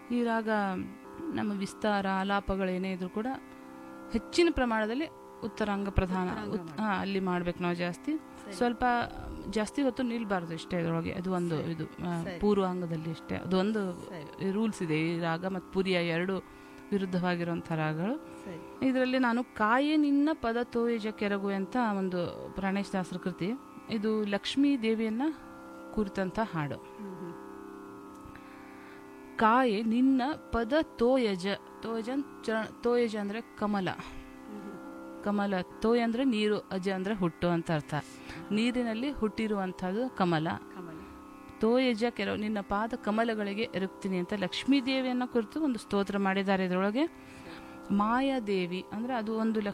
ಈ ರಾಗ ನಮ್ಮ ವಿಸ್ತಾರ ಆಲಾಪಗಳೇನೇ ಇದ್ರೂ ಕೂಡ ಹೆಚ್ಚಿನ ಪ್ರಮಾಣದಲ್ಲಿ ಉತ್ತರಾಂಗ ಪ್ರಧಾನ ಅಲ್ಲಿ ಮಾಡ್ಬೇಕು ನಾವು ಜಾಸ್ತಿ. ಸ್ವಲ್ಪ ಜಾಸ್ತಿ ಹೊತ್ತು ನಿಲ್ಬಾರ್ದು ಇಷ್ಟೇ ಇದರೊಳಗೆ. ಅದು ಒಂದು ಇದು ಪೂರ್ವಾಂಗದಲ್ಲಿ ಅಷ್ಟೇ. ಅದು ಒಂದು ರೂಲ್ಸ್ ಇದೆ. ಈ ರಾಗ ಮತ್ತು ಪುರಿಯ ಎರಡು ವಿರುದ್ಧವಾಗಿರುವಂಥ ರಾಗಗಳು. ಇದರಲ್ಲಿ ನಾನು ಕಾಯೆ ನಿನ್ನ ಪದ ತೋಯಜ ಕೆರಗು ಅಂತ ಒಂದು ಪ್ರಾಣೇಶ್ ದಾಸರ ಕೃತಿ. ಇದು ಲಕ್ಷ್ಮೀ ದೇವಿಯನ್ನ ಕುರಿತಂತ ಹಾಡು. ಕಾಯೆ ನಿನ್ನ ಪದ ತೋಯಜ. ತೋಯಜ ಅಂದ್ರೆ ಕಮಲ. ಕಮಲ ತೋಯ ಅಂದ್ರೆ ನೀರು, ಅಜ ಅಂದ್ರೆ ಹುಟ್ಟು ಅಂತ ಅರ್ಥ. ನೀರಿನಲ್ಲಿ ಹುಟ್ಟಿರುವಂತಹದ್ದು ಕಮಲ. ತೋಯಜ ಕೆಲವು ನಿನ್ನ ಪಾದ ಕಮಲಗಳಿಗೆ ಎರಗ್ತೀನಿ ಅಂತ ಲಕ್ಷ್ಮೀ ದೇವಿಯನ್ನ ಕುರಿತು ಒಂದು ಸ್ತೋತ್ರ ಮಾಡಿದ್ದಾರೆ. ಇದರೊಳಗೆ ಮಾಯಾದೇವಿ ಅಂದ್ರೆ ಅದು ಒಂದು